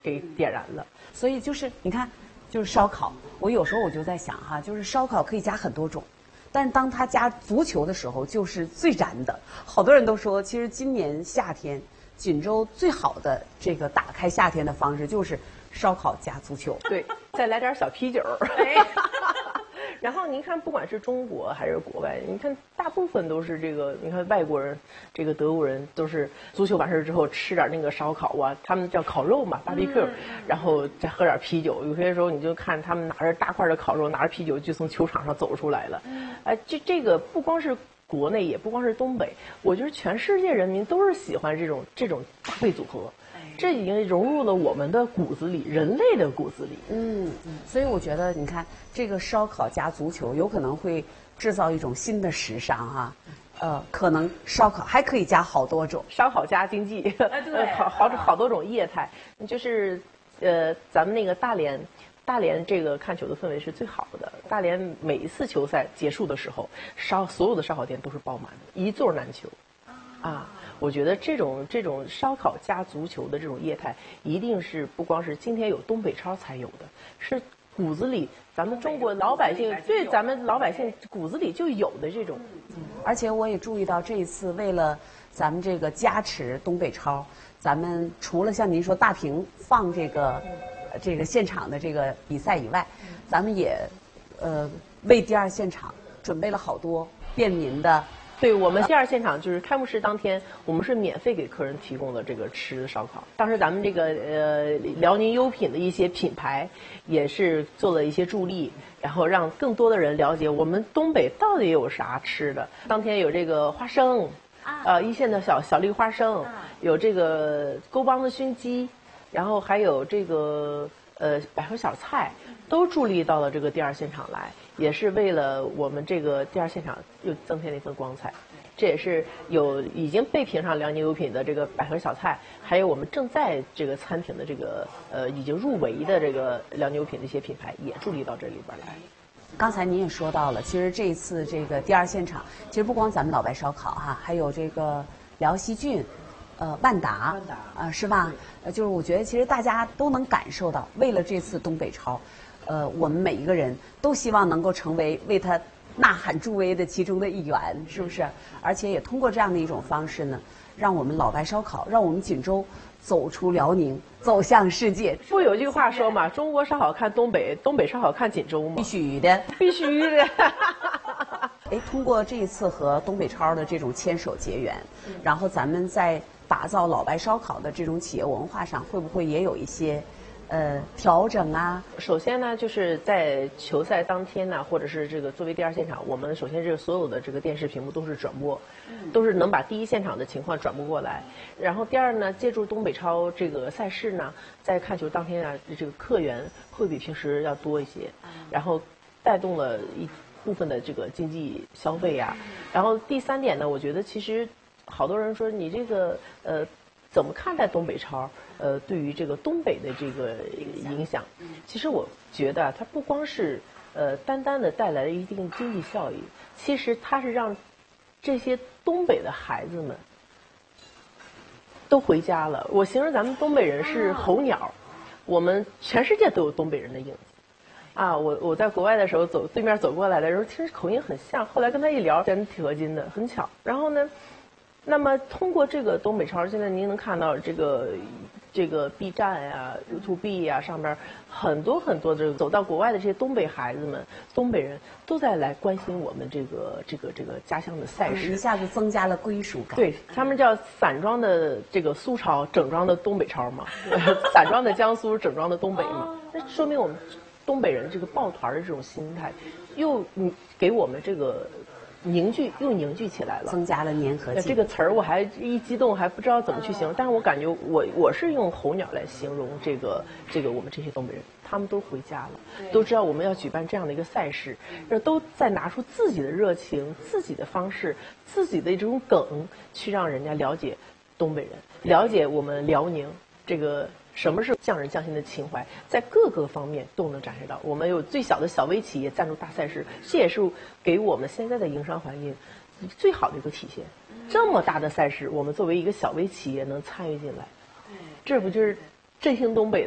给点燃了。 所以就是你看，就是烧烤，我有时候我就在想哈，就是烧烤可以加很多种。但是当他加足球的时候，就是最燃的。好多人都说，其实今年夏天锦州最好的这个打开夏天的方式就是烧烤加足球。 对，再来点小啤酒。然后您看，不管是中国还是国外，你看大部分都是这个，你看外国人，这个德国人都是足球完事之后吃点那个烧烤啊，他们叫烤肉嘛，barbecue，然后再喝点啤酒。有些时候你就看他们拿着大块的烤肉，拿着啤酒就从球场上走出来了。这个不光是国内，也不光是东北，我觉得全世界人民都是喜欢这种搭配组合。这已经融入了我们的骨子里，人类的骨子里。 所以我觉得，你看这个烧烤加足球，有可能会制造一种新的时尚哈。可能烧烤还可以加好多种， 烧烤加经济， 对， 好多种业态。就是咱们那个大连这个看球的氛围是最好的。大连每一次球赛结束的时候，所有的烧烤店都是爆满的，一座难求。我觉得这种烧烤加足球的这种业态，一定是不光是今天有东北超才有的，是骨子里咱们中国老百姓对咱们老百姓骨子里就有的这种。 而且我也注意到这一次为了咱们这个加持东北超，咱们除了像您说大屏放这个现场的这个比赛以外，咱们也为第二现场准备了好多便民的。 对，我们第二现场就是开幕式当天，我们是免费给客人提供的这个吃的烧烤。当时咱们这个辽宁优品的一些品牌也是做了一些助力，然后让更多的人了解我们东北到底有啥吃的。当天有这个花生，一线的小粒花生，有这个沟帮子熏鸡，然后还有这个百合小菜，都助力到了这个第二现场来。也是为了我们这个第二现场又增添了一份光彩，这也是已经被评上辽宁优品的这个百合小菜，还有我们正在这个参评的这个已经入围的这个辽宁优品的一些品牌也助力到这里边来。 刚才您也说到了，其实这一次这个第二现场，其实不光咱们老白烧烤哈，还有这个辽西郡。万达是吧？就是我觉得其实大家都能感受到，为了这次东北超，我们每一个人都希望能够成为为他呐喊助威的其中的一员，是不是？而且也通过这样的一种方式呢，让我们老白烧烤，让我们锦州走出辽宁，走向世界。 不有句话说嘛，中国烧烤看东北，东北烧烤看锦州嘛。 必须的， 必须的。 通过这一次和东北超的这种牵手结缘，然后咱们在打造老白烧烤的这种企业文化上，会不会也有一些调整啊？ 首先呢，就是在球赛当天呢，或者是这个作为第二现场，我们首先是所有的这个电视屏幕都是转播，都是能把第一现场的情况转播过来。然后第二呢，借助东北超这个赛事呢，在看球当天啊，这个客源会比平时要多一些，然后带动了一部分的这个经济消费呀。然后第三点呢，我觉得其实好多人说你这个怎么看待东北超？对于这个东北的这个影响，其实我觉得它不光是单单的带来了一定经济效益，其实它是让这些东北的孩子们都回家了。我形容咱们东北人是候鸟，我们全世界都有东北人的影子。我在国外的时候对面走过来的时候，其实口音很像，后来跟他一聊，真挺合金的，很巧。然后呢，那么通过这个东北超，现在您能看到这个 B 站呀、YouTube 呀上边很多这个走到国外的这些东北孩子们、东北人都在来关心我们这个家乡的赛事， 一下子增加了归属感。 对，他们叫散装的这个苏超，整装的东北超嘛，散装的江苏，整装的东北嘛，那说明我们东北人这个抱团的这种心态，又给我们这个凝聚起来了， 增加了粘合剂。 这个词儿我还一激动还不知道怎么去形容，但是我感觉我是用候鸟来形容这个我们这些东北人，他们都回家了，都知道我们要举办这样的一个赛事，都在拿出自己的热情、自己的方式、自己的这种梗，去让人家了解东北人，了解我们辽宁这个。什么是匠人匠心的情怀，在各个方面都能展示到。我们有最小的小微企业赞助大赛事，这也是给我们现在的营商环境最好的一个体现。这么大的赛事，我们作为一个小微企业能参与进来，这不就是振兴东北的